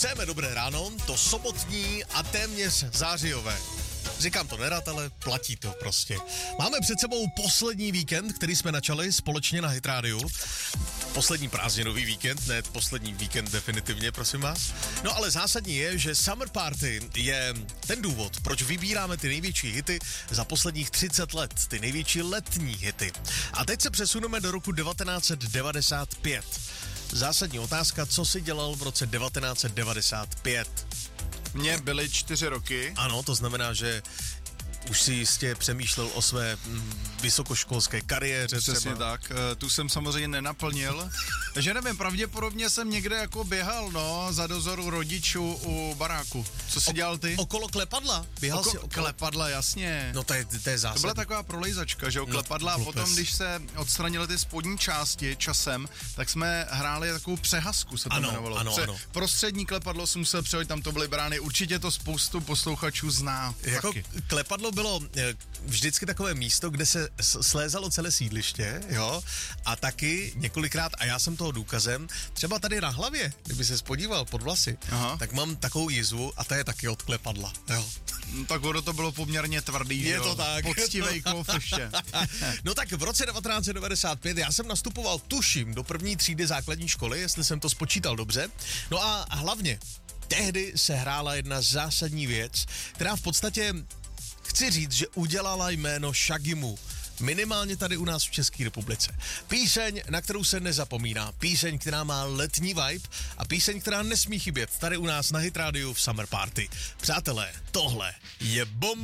Přejeme dobré ráno, to sobotní a téměř zářijové. Říkám to nerad, ale platí to prostě. Máme před sebou poslední víkend, který jsme načali společně na Hit Radio. Poslední prázdninový víkend, ne poslední víkend definitivně, prosím vás. No ale zásadní je, že Summer Party je ten důvod, proč vybíráme ty největší hity za posledních 30 let, ty největší letní hity. A teď se přesuneme do roku 1995. Zásadní otázka, co si dělal v roce 1995? Mně byly 4 roky. Ano, to znamená, že už si jistě přemýšlel o své vysokoškolské kariéře. Přesně třeba. tak, tu jsem samozřejmě nenaplnil. Takže nevím, pravděpodobně jsem někde jako běhal, za dozoru rodičů u baráku. Co jsi dělal ty? Okolo klepadla? Běhal jsi okolo Klepadla, jasně. No to je zásadní. To byla taková prolejzačka, že jo, klepadla a potom, když se odstranily ty spodní části časem, tak jsme hráli takovou přehazku, se to jmenovalo. Ano. Prostřední klepadlo jsem musel přejít, tam to byly brány, určitě to spoustu posluchačů zná. Jako taky. klepadlo bylo vždycky takové místo, kde se slézalo celé sídliště, jo, a taky několikrát, a já jsem toho důkazem, třeba tady na hlavě, kdyby se podíval pod vlasy, tak mám takovou jizvu a ta je taky od klepadla, jo. Tak ono to bylo poměrně tvrdý, je to tak. Poctivej kov ještě. No tak v roce 1995 já jsem nastupoval, tuším, do první třídy základní školy, jestli jsem to spočítal dobře. No a hlavně, tehdy se hrála jedna zásadní věc, která v podstatě, chci říct, že udělala jméno Shaggymu. Minimálně tady u nás v České republice. Píseň, na kterou se nezapomíná. Píseň, která má letní vibe a píseň, která nesmí chybět tady u nás na Hit Radio v Summer Party. Přátelé, tohle je bomba.